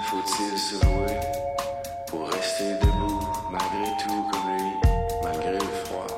faut-il se louer pour rester debout malgré tout comme lui, malgré le froid?